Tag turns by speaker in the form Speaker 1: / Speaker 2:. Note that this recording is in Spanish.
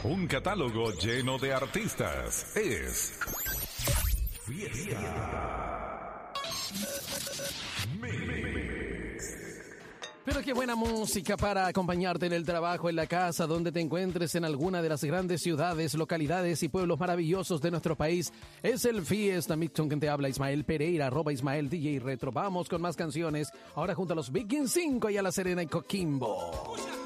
Speaker 1: Un catálogo lleno de artistas. Es Fiesta Mix.
Speaker 2: Pero qué buena música para acompañarte en el trabajo, en la casa, donde te encuentres, en alguna de las grandes ciudades, localidades y pueblos maravillosos de nuestro país. Es el Fiesta Mix, con quien te habla Ismael Pereira, @Ismael DJ Retro. Vamos con más canciones, ahora junto a los Big 5 y a La Serena y Coquimbo.